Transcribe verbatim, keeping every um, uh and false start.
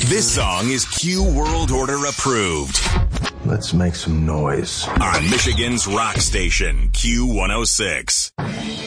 This song is Q World Order approved. Let's make some noise. On Michigan's rock station, Q one oh six.